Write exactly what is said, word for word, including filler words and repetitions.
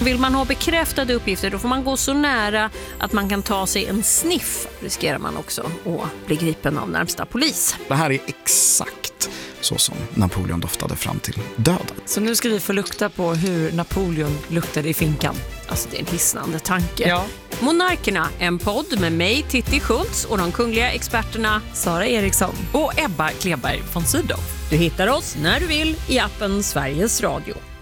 vill man ha bekräftade uppgifter, då får man gå så nära att man kan ta sig en sniff. Riskerar man också att bli gripen av närmsta polis. Det här är exakt så som Napoleon doftade fram till döden. Så nu ska vi få lukta på hur Napoleon luktade i finkan. Alltså det är en hisnande tanke. Ja. Monarkerna, en podd med mig, Titti Schultz, och de kungliga experterna Sara Eriksson och Ebba Kleberg von Sydow. Du hittar oss när du vill i appen Sveriges Radio.